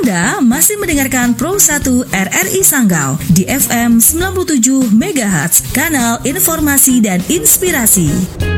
Anda masih mendengarkan Pro 1 RRI Sanggau di FM 97 MHz, kanal informasi dan inspirasi.